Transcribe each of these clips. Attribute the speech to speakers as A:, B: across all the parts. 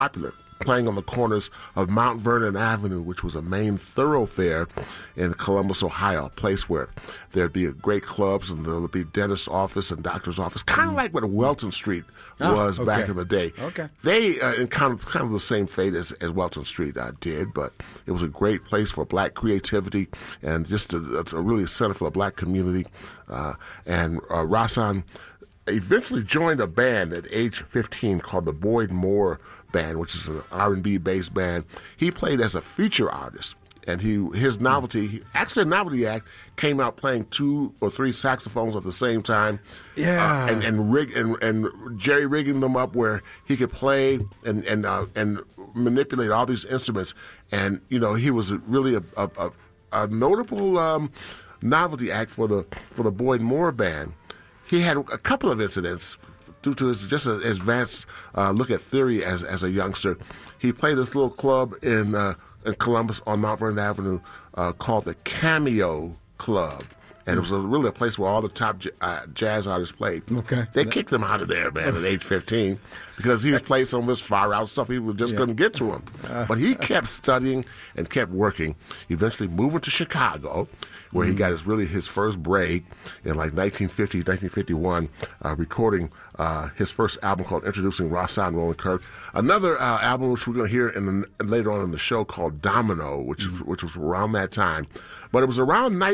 A: popular, playing on the corners of Mount Vernon Avenue, which was a main thoroughfare in Columbus, Ohio, a place where there'd be great clubs and there would be dentist's office and doctor's office, kind of like what Welton Street was back in the day.
B: Okay.
A: They encountered kind of the same fate as Welton Street did, but it was a great place for black creativity and just a really center for the black community. And Rahsaan eventually joined a band at age 15 called the Boyd Moore Band, which is an R&B based band. He played as a feature artist, and his novelty act, came out playing 2 or 3 saxophones at the same time.
B: Yeah,
A: and Jerry rigging them up where he could play and manipulate all these instruments. And he was really a notable novelty act for the Boyd Moore Band. He had a couple of incidents due to his advanced look at theory as a youngster. He played this little club in Columbus on Mount Vernon Avenue called the Cameo Club. And it was really a place where all the top jazz artists played.
B: Okay.
A: They kicked him out of there, man, at age 15 because he was playing some of his far-out stuff. People just couldn't get to him. But he kept studying and kept working, eventually moving to Chicago, where he got his first break in like 1950, 1951, recording his first album called Introducing Rahsaan Roland Kirk. Another album which we're going to hear later on in the show called Domino, which was around that time. But it was around early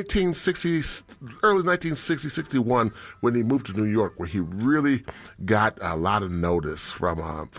A: 1960, 61 when he moved to New York, where he really got a lot of notice from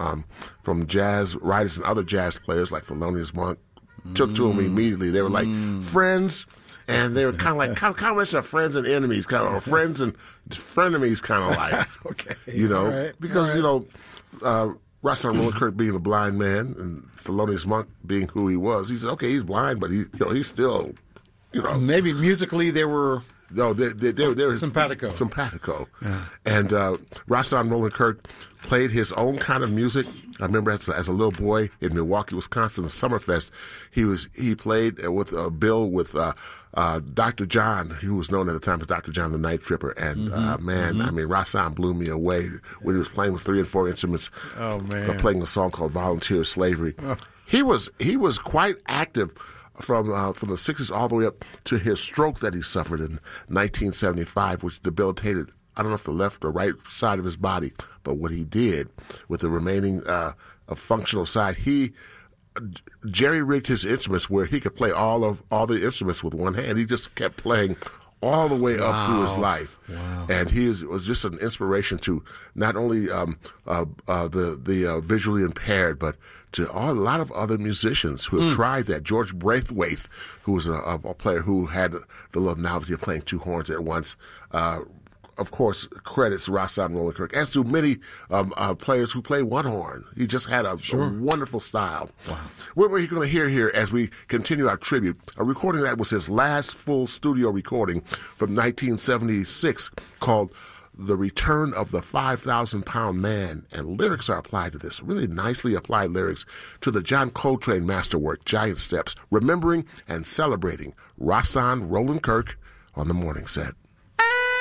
A: jazz writers and other jazz players like Thelonious Monk. Took to him immediately. They were like friends, and they were kind of like combination of friends and enemies, or friends and frenemies, kind of like.
B: Okay.
A: Because Rahsaan Roland Kirk being a blind man and Thelonious Monk being who he was, he said, okay, he's blind, but he's still.
B: Maybe musically they were.
A: No, they were
B: simpatico.
A: Simpatico. Yeah. And Rahsaan Roland Kirk played his own kind of music. I remember as a little boy in Milwaukee, Wisconsin, at Summerfest, he played with a bill with Dr. John, who was known at the time as Dr. John the Night Tripper. And Rahsaan blew me away when he was playing with 3 and 4 instruments.
B: Oh man!
A: Playing a song called "Volunteer Slavery." Oh. He was quite active from the 60s all the way up to his stroke that he suffered in 1975, which debilitated, I don't know if the left or right side of his body, but what he did with the remaining functional side, he jerry-rigged his instruments where he could play all the instruments with one hand. He just kept playing all the way up through his life.
B: Wow.
A: And he was just an inspiration to not only the visually impaired, but to a lot of other musicians who have tried that. George Braithwaite, who was a player who had the little novelty of playing 2 horns at once, of course, credits Rahsaan Roland Kirk, as do many players who play 1 horn. He just had a wonderful style.
B: Wow.
A: What we're going to hear here as we continue our tribute, a recording that was his last full studio recording from 1976 called The Return of the 5,000-Pound Man, and lyrics are applied to this, really nicely applied lyrics to the John Coltrane masterwork, Giant Steps, remembering and celebrating Rahsaan Roland Kirk on the morning set.